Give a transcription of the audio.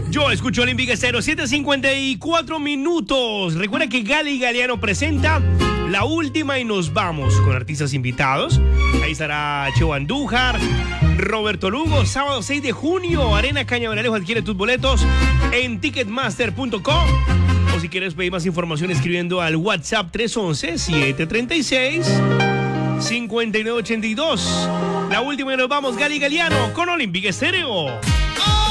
Yo escucho Olímpica Estéreo, 7:54 minutos. Recuerda que Gali Galeano presenta La Última y nos vamos con artistas invitados. Ahí estará Cheo Andújar, Roberto Lugo, sábado 6 de junio, Arena Cañaveralejo. Adquiere tus boletos en ticketmaster.com. O si quieres pedir más información escribiendo al WhatsApp 311-736-5982. La Última y nos vamos, Gali Galeano con Olímpica Estéreo.